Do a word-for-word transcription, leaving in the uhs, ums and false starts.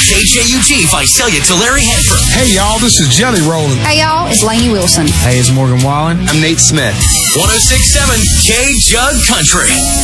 K J U G, Visalia, Tulare, Hanford. Hey, y'all, this is Jelly Rollin'. Hey, y'all, it's Lainey Wilson. Hey, it's Morgan Wallen. I'm Nate Smith. one oh six point seven K Jug Country.